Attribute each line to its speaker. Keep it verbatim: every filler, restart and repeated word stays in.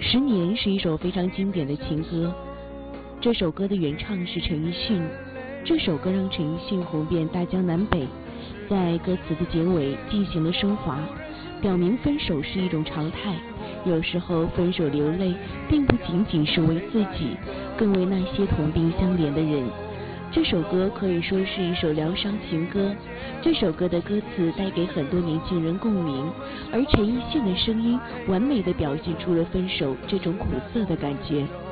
Speaker 1: 十年是一首非常经典的情歌，这首歌的原唱是陈奕迅，这首歌让陈奕迅红遍大江南北，在歌词的结尾进行了升华，表明分手是一种常态，有时候分手流泪并不仅仅是为自己，更为那些同病相怜的人。这首歌可以说是一首疗伤情歌，这首歌的歌词带给很多年轻人共鸣，而陈奕迅的声音完美地表现出了分手这种苦涩的感觉。